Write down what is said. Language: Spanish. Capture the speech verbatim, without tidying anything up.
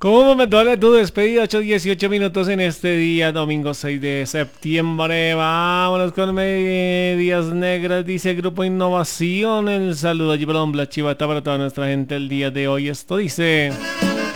¿Cómo me duele tu despedida? ocho dieciocho minutos en este día, domingo seis de septiembre. Vámonos con Medias Negras, dice Grupo Innovación. El saludo allí para Don Bla Chivata para toda nuestra gente el día de hoy. Esto dice...